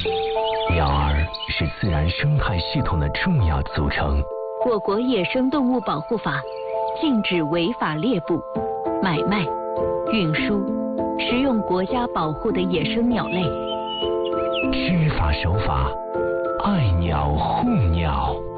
鸟儿是自然生态系统的重要组成。 我国野生动物保护法禁止违法猎捕、买卖、运输、食用国家保护的野生鸟类。 知法守法，爱鸟护鸟。